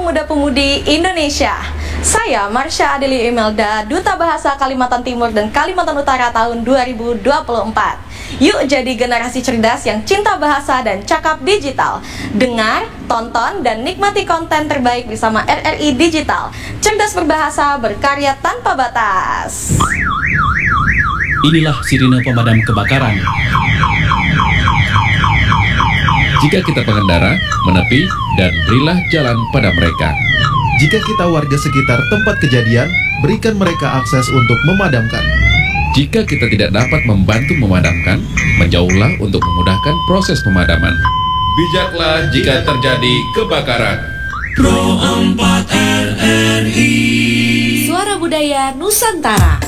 pemuda-pemudi Indonesia. Saya Marsha Adeli Imelda, Duta Bahasa Kalimantan Timur dan Kalimantan Utara tahun 2024. Yuk jadi generasi cerdas yang cinta bahasa dan cakap digital. Dengar, tonton, dan nikmati konten terbaik bersama RRI Digital. Cerdas berbahasa, berkarya tanpa batas. Inilah sirine pemadam kebakaran. Jika kita pengendara, menepi dan berilah jalan pada mereka. Jika kita warga sekitar tempat kejadian, berikan mereka akses untuk memadamkan. Jika kita tidak dapat membantu memadamkan, menjauhlah untuk memudahkan proses pemadaman. Bijaklah jika terjadi kebakaran. Pro 4 RRI Suara Budaya Nusantara.